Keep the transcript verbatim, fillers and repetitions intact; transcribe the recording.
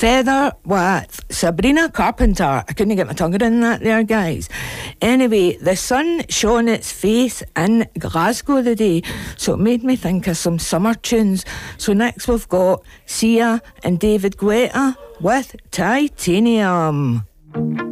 Feather with Sabrina Carpenter. I couldn't get my tongue around that there, guys. Anyway, the sun shone its face in Glasgow today, so it made me think of some summer tunes. So next we've got Sia and David Guetta with Titanium.